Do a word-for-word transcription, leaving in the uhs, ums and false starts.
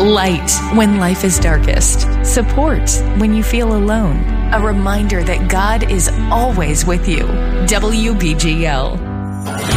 Light when life is darkest. Support when you feel alone. A reminder that God is always with you. W B G L.